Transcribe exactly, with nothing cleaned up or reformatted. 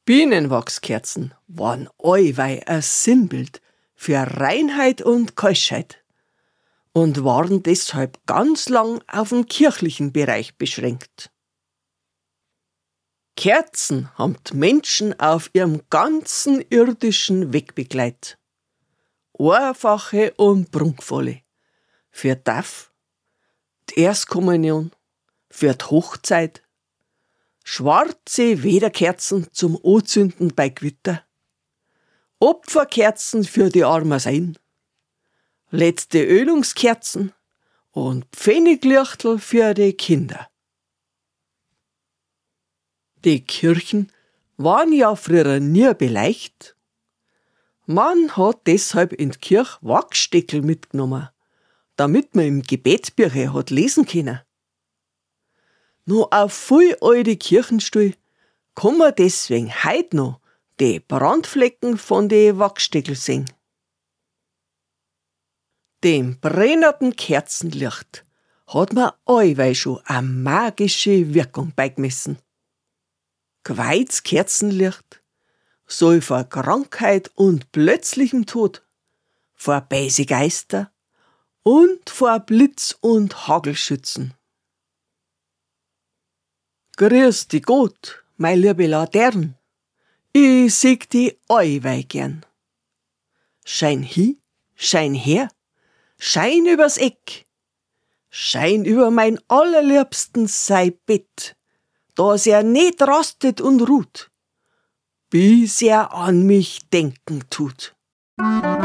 Bienenwachskerzen waren allweil ein Sinnbild für Reinheit und Keuschheit und waren deshalb ganz lang auf den kirchlichen Bereich beschränkt. Kerzen haben die Menschen auf ihrem ganzen irdischen Weg begleitet. Einfache und prunkvolle. Für Taff, die Erstkommunion, für die Hochzeit, schwarze Wederkerzen zum Anzünden bei Gewitter, Opferkerzen für die Armen sein, letzte Ölungskerzen und Pfenniglichtel für die Kinder. Die Kirchen waren ja früher nie beleicht. Man hat deshalb in die Kirche Wachssteckel mitgenommen, damit man im Gebetsbücher hat lesen können. Nur auf viel alte Kirchenstuhl kann man deswegen heut noch die Brandflecken von den Wachssteckel sehen. Dem brennenden Kerzenlicht hat man allweil schon eine magische Wirkung beigemessen. Geweihtes Kerzenlicht soll vor Krankheit und plötzlichem Tod, vor böse Geister und vor Blitz und Hagel schützen. Grüß dich Gott, mein liebe Latern, ich sieg die allweil gern. Schein hi, schein her, schein übers Eck, schein über mein allerliebsten sei Bett, dass er nicht rastet und ruht, bis er an mich denken tut.